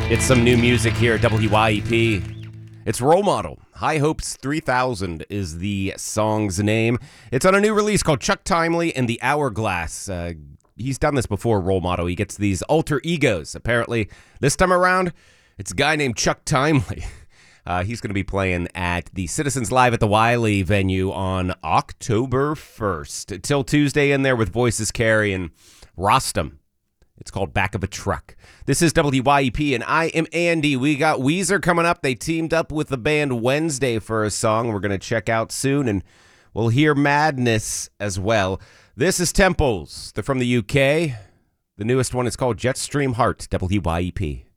It's some new music here at WYEP. It's Role Model. High Hopes 3000 is the song's name. It's on a new release called Chuck Timely and the Hourglass. He's done this before, Role Model. He gets these alter egos. Apparently, this time around, it's a guy named Chuck Timely. He's going to be playing at the Citizens Live at the Wiley venue on October 1st. Till Tuesday in there with Voices Carry and Rostam. It's called Back of a Truck. This is WYEP, and I am Andy. We got Weezer coming up. They teamed up with the band Wednesday for a song we're going to check out soon, and we'll hear Madness as well. This is Temples. They're from the UK. The newest one is called Jetstream Heart, WYEP.